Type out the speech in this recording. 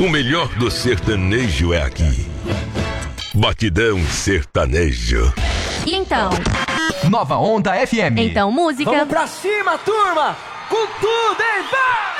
O melhor do sertanejo é aqui. Batidão Sertanejo. E então? Nova Onda FM. Então, música. Vamos pra cima, turma! Com tudo, hein? Vai!